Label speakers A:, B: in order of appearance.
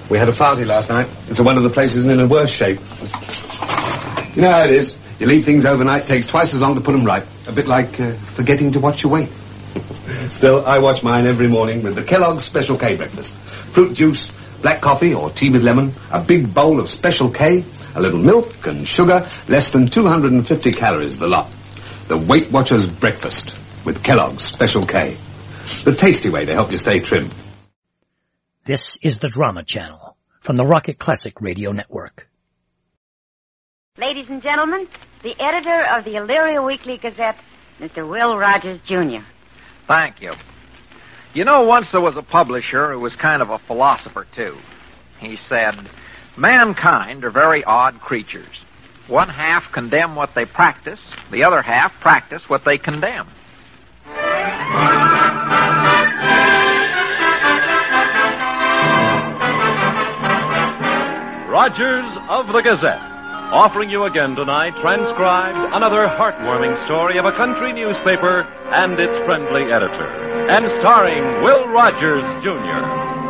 A: We had a party last night. It's one of the places in a worse shape. You know how it is. You leave things overnight, it takes twice as long to put them right. A bit like forgetting to watch your weight. Still, I watch mine every morning with the Kellogg's Special K breakfast. Fruit juice, black coffee or tea with lemon, a big bowl of Special K, a little milk and sugar, less than 250 calories the lot. The Weight Watchers breakfast with Kellogg's Special K. The tasty way to help you stay trim.
B: This is the Drama Channel from the Rocket Classic Radio Network.
C: Ladies and gentlemen, the editor of the Elyria Weekly Gazette, Mr. Will Rogers, Jr.
D: Thank you. You know, once there was a publisher who was kind of a philosopher, too. He said, mankind are very odd creatures. One half condemn what they practice, the other half practice what they condemn.
E: Rogers of the Gazette, offering you again tonight, transcribed, another heartwarming story of a country newspaper and its friendly editor, and starring Will Rogers, Jr.